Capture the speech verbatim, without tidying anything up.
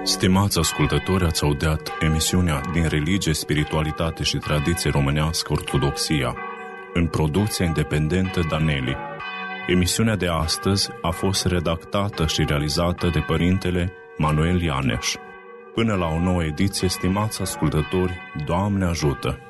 Stimați ascultători, ați audiat emisiunea Din religie, spiritualitate și tradiție românească Ortodoxia, în producția independentă Daneli. Emisiunea de astăzi a fost redactată și realizată de părintele Manuel Ianeș. Până la o nouă ediție, stimați ascultători, Doamne ajută!